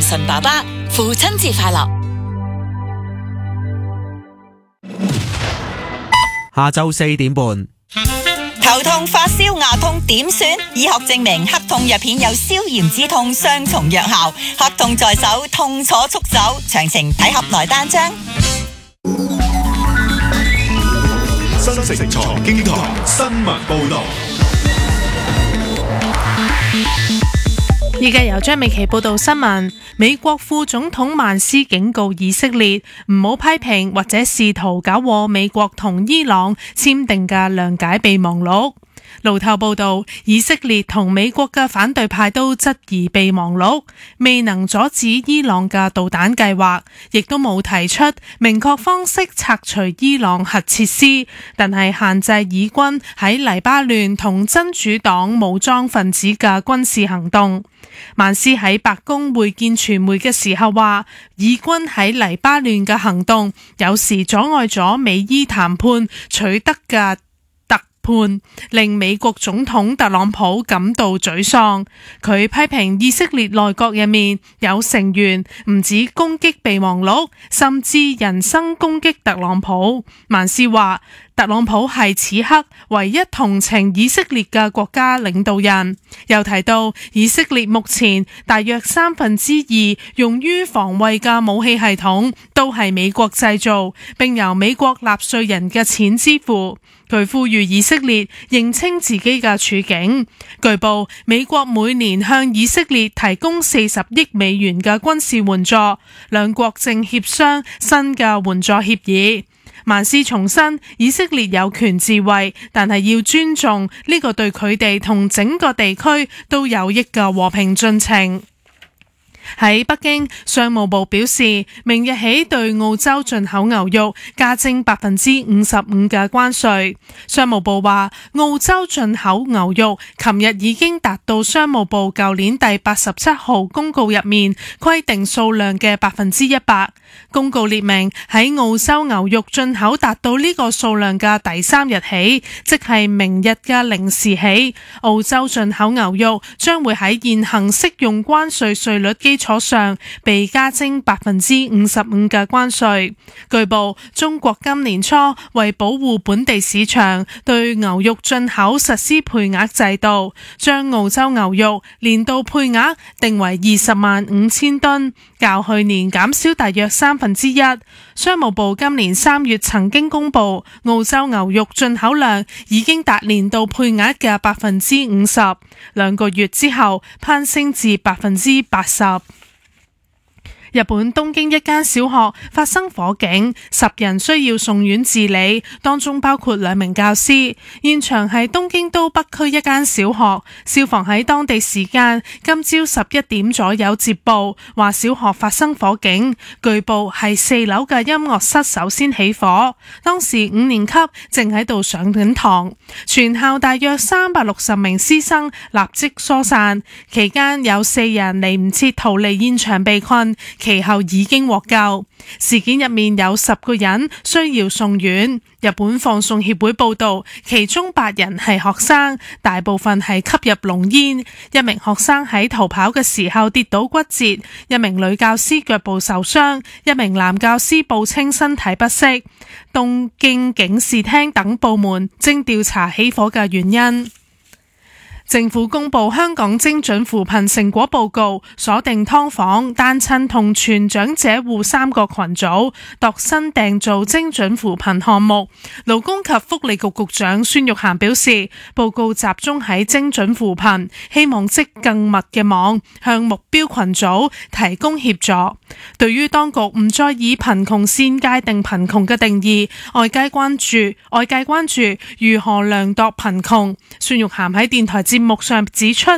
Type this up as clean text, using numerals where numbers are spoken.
純爸爸父親節快樂。 下晝4點半。 頭痛、發燒、牙痛點算？醫學證明黑痛藥片有消炎止痛雙重藥效，黑痛在手，痛楚速走。詳情睇盒內單張。 新城財經台新聞報道。 依家由張美琪報道新聞。美國副總統曼斯警告以色列唔好批評或者試圖搞禍美國同伊朗簽訂嘅諒解備忘錄。路透報道，以色列同美國嘅反對派都質疑備忘錄未能阻止伊朗嘅導彈計劃，亦都冇提出明確方式拆除伊朗核設施，但係限制以軍喺黎巴嫩同真主黨武裝分子嘅軍事行動。曼斯喺白宮會見傳媒嘅時候話，以軍喺黎巴嫩嘅行動有時阻礙咗美伊談判取得嘅令美國總統特朗普感到沮喪。佢批評以色列內閣入面有成員唔止攻擊備忘錄，甚至人身攻擊特朗普。曼斯話，特朗普係此刻唯一同情以色列嘅國家領導人，又提到以色列目前大約2/3用於防衛嘅武器系統都係美國製造，並由美國納稅人嘅錢支付。佢呼籲以色列認清自己嘅處境。據報，美國每年向以色列提供40億美元嘅軍事援助，兩國正協商新嘅援助協議。曼斯重申，以色列有權自衛，但係要尊重呢個對佢哋同整個地區都有益嘅和平進程。喺北京，商務部表示，明日起對澳洲進口牛肉加徵55%嘅關稅。商務部話，澳洲進口牛肉琴日已經達到商務部舊年第87號公告入面規定數量嘅100%。公告列明，喺澳洲牛肉進口達到呢個數量嘅第3日起，即係明日嘅0時起，澳洲進口牛肉將會喺現行適用關稅稅率基礎上被加徵55%嘅關稅。據報，中國今年初為保護本地市場，對牛肉進口實施配額制度，將澳洲牛肉年度配額定為205,000噸，較去年減少大約1/3。商務部今年3月曾經公布，澳洲牛肉進口量已經達年度配額嘅50%，兩個月之後攀升至80%。日本東京一間小學發生火警，10人需要送院治理，當中包括2名教師。現場係東京都北區一間小學，消防喺當地時間今朝11點左右接報，話小學發生火警，據報係4樓嘅音樂室首先起火，當時5年級正喺度上緊堂，全校大約360名師生立即疏散，期間有4人嚟唔切逃離現場被困，其後已經獲救。事件入面有10個人需要送院。日本放送協會報道，其中8人係學生，大部分係吸入濃煙。一名學生喺逃跑嘅時候跌倒骨折，一名女教師腳部受傷，一名男教師報稱身體不適。東京警視廳等部門正調查起火嘅原因。政府公布香港精準扶貧成果報告，鎖定劏房、單親同全長者戶3個群組，度身訂造精準扶貧項目。勞工及福利局局長孫玉菡表示，報告集中喺精準扶貧，希望織更密嘅網，向目標群組提供協助。對於當局唔再以貧窮線界定貧窮嘅定義，外界關注如何量度貧窮。孫玉菡喺電台節目上指出，